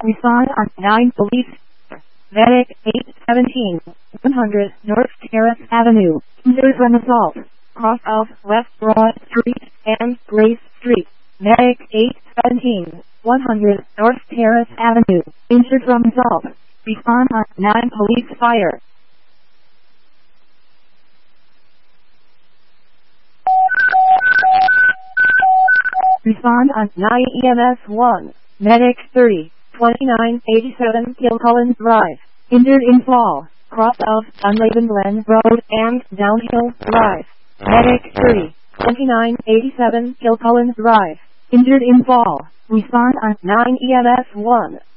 Respond on 9 police. Medic 817, 100 North Terrace Avenue, injured from assault, cross of West Broad Street and Grace Street. Medic 817, 100 North Terrace Avenue, injured from assault. Respond on 9 police fire. Respond on 9 EMS 1. Medic 30, 2987 Kilcullen Drive. Injured in fall. Cross of Dunlaven Glen Road and Downhill Drive. Medic 30, 2987 Kilcullen Drive. Injured in fall. Respond on 9 EMS 1.